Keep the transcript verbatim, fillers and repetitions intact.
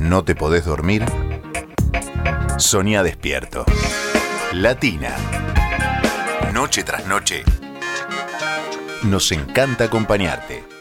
¿No te podés dormir? Soñá despierto. Latina. Noche tras noche. Nos encanta acompañarte.